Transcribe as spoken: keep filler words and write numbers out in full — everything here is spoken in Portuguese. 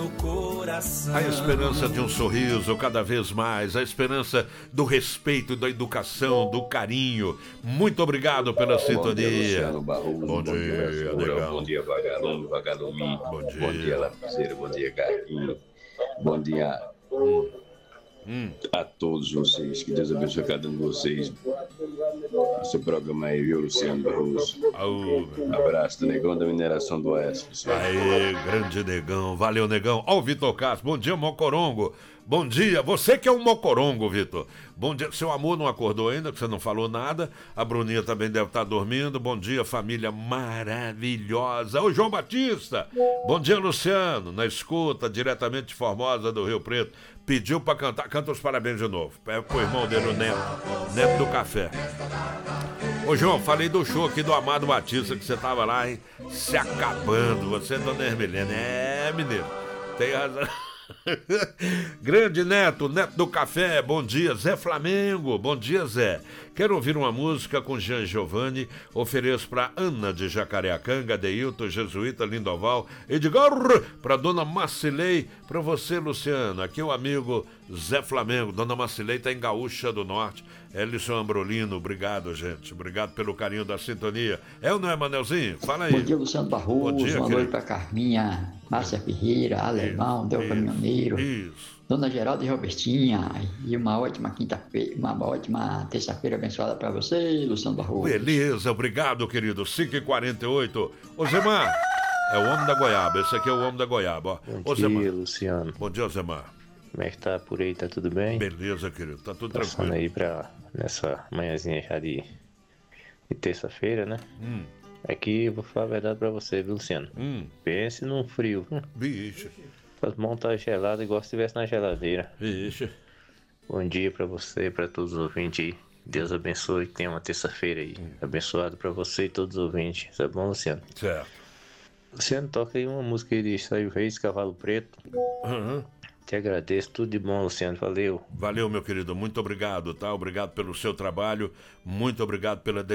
no coração. A esperança de um sorriso cada vez mais, a esperança do respeito, da educação, do carinho. Muito obrigado pela sintonia. Bom dia, Barroso, bom, bom dia, dia Negão. Bom dia, Vagalume, Vagalume. Bom dia, bom dia Lapiseira, bom dia, Carlinhos. Bom dia hum. Hum. a todos vocês. Que Deus abençoe cada um de vocês. Esse programa aí, viu, Luciano Barroso? Aú. Abraço do Negão da Mineração do Oeste. Aê, grande Negão. Valeu, Negão. Ó, o Vitor Castro. Bom dia, Mocorongo. Bom dia. Você que é um Mocorongo, Vitor. Bom dia. Seu amor não acordou ainda, que você não falou nada. A Bruninha também deve estar dormindo. Bom dia, família maravilhosa. Ô, João Batista. Bom dia, Luciano. Na escuta, diretamente de Formosa, do Rio Preto. Pediu pra cantar. Canta os parabéns de novo. É pro irmão dele, o Neto. Neto do Café. Ô, João, falei do show aqui do Amado Batista, que você tava lá, hein? Se acabando. Você é Dona Hermelene. É, mineiro. Tem razão. Grande Neto, Neto do Café, bom dia. Zé Flamengo, bom dia, Zé. Quero ouvir uma música com Jean Giovanni. Ofereço para Ana de Jacareacanga, Deilton, Jesuíta, Lindoval, Edgar, para Dona Marcilei, para você, Luciano. Aqui o amigo Zé Flamengo. Dona Marcilei tá em Gaúcha do Norte. Elison Ambrolino, obrigado, gente. Obrigado pelo carinho da sintonia. É ou não é, Manelzinho? Fala aí. Bom dia, Luciano Barroso. Bom dia, uma querido. noite para Carminha, Márcia Ferreira, Alemão, Isso, Del isso, Caminhoneiro, isso. Dona Geralda e Robertinha. E uma ótima quinta-feira, uma ótima terça-feira abençoada para você, Luciano Barroso. Beleza, obrigado, querido. cinco e quarenta e oito. Ô, Zemar, é o homem da goiaba. Esse aqui é o homem da goiaba, ó. Bom Ô, dia, Zemar. Luciano. Bom dia, Zemar. Como é que tá por aí? Tá tudo bem? Beleza, querido. Tá tudo Passando tranquilo. aí pra nessa manhãzinha já de, de terça-feira, né? Hum. Aqui eu vou falar a verdade pra você, viu, Luciano? Hum. Pense num frio. Vixe. As mãos tá gelada igual se estivesse na geladeira. Vixe. Bom dia pra você e pra todos os ouvintes aí. Deus abençoe e tenha uma terça-feira aí. Hum. Abençoado pra você e todos os ouvintes. Tá bom, Luciano? Certo. Luciano, toca aí uma música aí de Saio Reis, Cavalo Preto. Uhum. Te agradeço, tudo de bom, Luciano, valeu. Valeu, meu querido, muito obrigado, tá? Obrigado pelo seu trabalho, muito obrigado pela